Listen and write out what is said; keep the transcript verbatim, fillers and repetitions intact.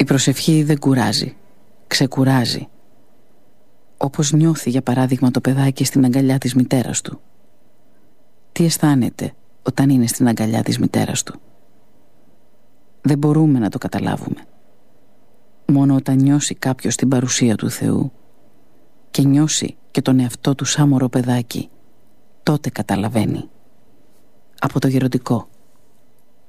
προσευχή δεν κουράζει, ξεκουράζει. Όπως νιώθει για παράδειγμα το παιδάκι στην αγκαλιά της μητέρας του. Τι αισθάνεται όταν είναι στην αγκαλιά της μητέρας του? Δεν μπορούμε να το καταλάβουμε. Μόνο όταν νιώσει κάποιος την παρουσία του Θεού και νιώσει και τον εαυτό του σαν μωρό παιδάκι, τότε καταλαβαίνει. Από το Γεροντικό.